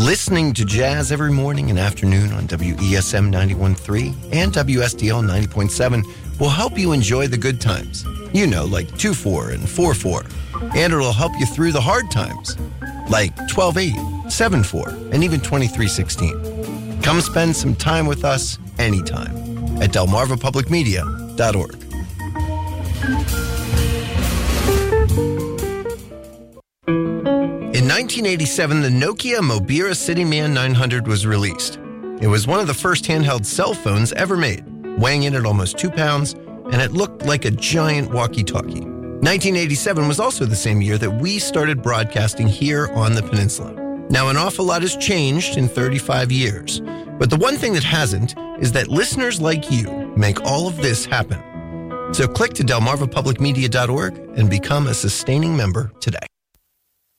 Listening to jazz every morning and afternoon on WESM 91.3 and WSDL 90.7 will help you enjoy the good times. You know, like 2-4 and 4-4. And it'll help you through the hard times, like 12-8, 7-4, and even 23-16. Come spend some time with us anytime at delmarvapublicmedia.org. In 1987, the Nokia Mobira CityMan 900 was released. It was one of the first handheld cell phones ever made, weighing in at almost 2 pounds, and it looked like a giant walkie-talkie. 1987 was also the same year that we started broadcasting here on the peninsula. Now, an awful lot has changed in 35 years, but the one thing that hasn't is that listeners like you make all of this happen. So click to delmarvapublicmedia.org and become a sustaining member today.